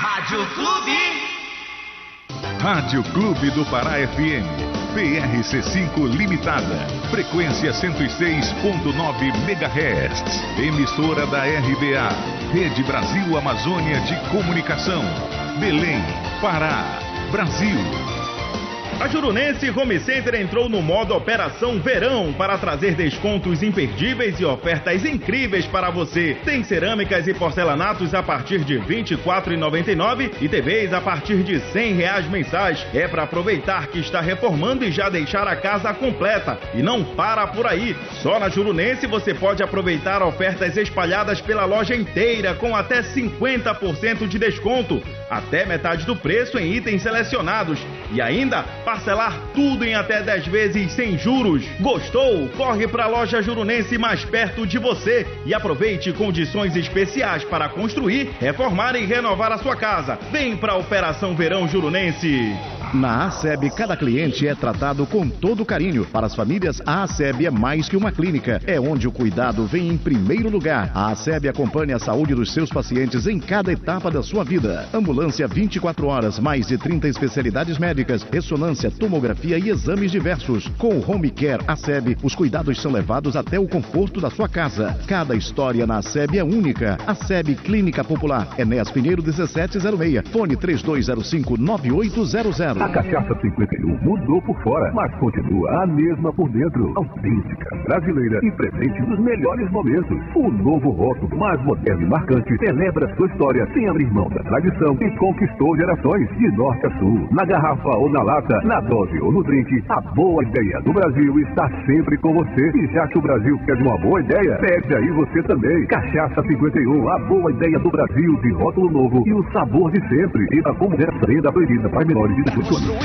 Rádio Clube. Rádio Clube do Pará FM, PRC5 Limitada, frequência 106.9 MHz, emissora da RBA, Rede Brasil Amazônia de Comunicação, Belém, Pará, Brasil. A Jurunense Home Center entrou no modo Operação Verão para trazer descontos imperdíveis e ofertas incríveis para você. Tem cerâmicas e porcelanatos a partir de R$ 24,99 e TVs a partir de R$ 100 mensais. É para aproveitar que está reformando e já deixar a casa completa. E não para por aí. Só na Jurunense você pode aproveitar ofertas espalhadas pela loja inteira com até 50% de desconto. Até metade do preço em itens selecionados. E ainda parcelar tudo em até 10 vezes sem juros. Gostou? Corre para a loja Jurunense mais perto de você e aproveite condições especiais para construir, reformar e renovar a sua casa. Vem para a Operação Verão Jurunense. Na ASEB, cada cliente é tratado com todo carinho. Para as famílias, a ASEB é mais que uma clínica. É onde o cuidado vem em primeiro lugar. A ASEB acompanha a saúde dos seus pacientes em cada etapa da sua vida. Ambulância 24 horas, mais de 30 especialidades médicas, ressonância, tomografia e exames diversos. Com o Home Care ASEB, os cuidados são levados até o conforto da sua casa. Cada história na ASEB é única. ASEB Clínica Popular, Enéas Pinheiro 1706, fone 3205-9800. A Cachaça 51 mudou por fora, mas continua a mesma por dentro. Autêntica, brasileira e presente nos melhores momentos. O novo rótulo, mais moderno e marcante, celebra sua história sem abrir mão da tradição e conquistou gerações de norte a sul. Na garrafa ou na lata, na dose ou no drink, a boa ideia do Brasil está sempre com você. E já que o Brasil quer de uma boa ideia, pede aí você também. Cachaça 51, a boa ideia do Brasil, de rótulo novo e o sabor de sempre. E a como venda proibida para menores de 18 anos.